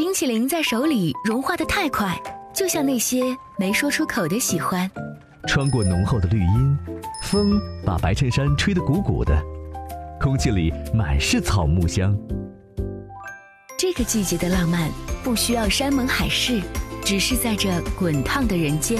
冰淇淋在手里融化得太快，就像那些没说出口的喜欢。 穿过浓厚的绿荫，风把白衬衫吹得鼓鼓的，空气里满是草木香。 这个季节的浪漫不需要山盟海誓，只是在这滚烫的人间